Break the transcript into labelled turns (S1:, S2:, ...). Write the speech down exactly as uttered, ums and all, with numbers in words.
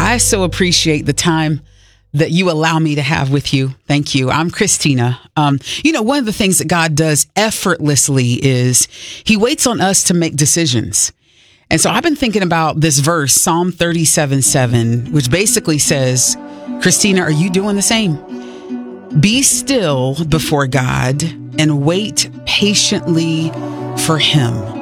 S1: I so appreciate the time that you allow me to have with you. Thank you. I'm Christina. Um, you know, one of the things that God does effortlessly is he waits on us to make decisions. And so I've been thinking about this verse, Psalm thirty-seven seven, which basically says, Christina, are you doing the same? Be still before God and wait patiently for him.